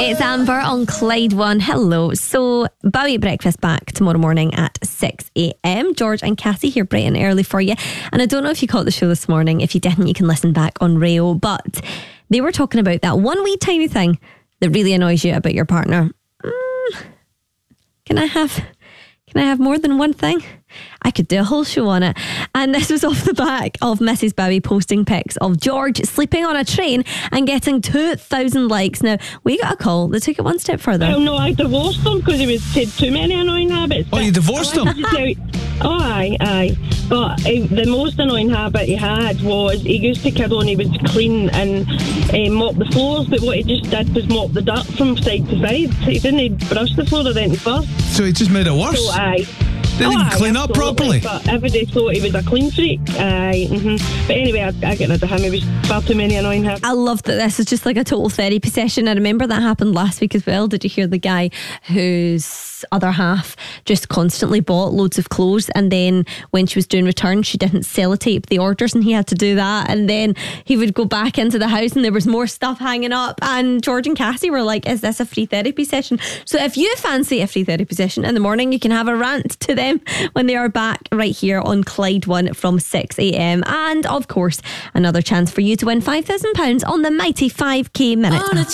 It's Amber on Clyde One. Hello. So, Bowie Breakfast back tomorrow morning at 6 a.m. George and Cassie here bright and early for you. And I don't know if you caught the show this morning. If you didn't, you can listen back on Rayo. But they were talking about that one wee tiny thing that really annoys you about your partner. Can I have more than one thing? I could do a whole show on it. And this was off the back of Mrs. Bowie posting pics of George sleeping on a train and getting 2,000 likes. Now, we got a call that took it one step further. Well, no, I divorced him because he had too many annoying habits. Oh, you divorced him? Oh, aye. But the most annoying habit he had was he used to carry on, he would clean and mop the floors, but what he just did was mop the dirt from side to side. He didn't brush the floor or anything first. So he just made it worse? So, aye. Didn't even clean up properly. But everybody thought he was a clean freak. But anyway, I get rid of him. He was far too many annoying habits. I love that this is just like a total therapy session. I remember that happened last week as well. Did you hear the guy whose other half just constantly bought loads of clothes, and then when she was doing returns, she didn't sellotape the orders and he had to do that, and then he would go back into the house and there was more stuff hanging up, and George and Cassie were like, is this a free therapy session? So if you fancy a free therapy session in the morning, you can have a rant to them when they are back right here on Clyde One from 6 a.m. And of course, another chance for you to win £5,000 on the mighty 5k minute.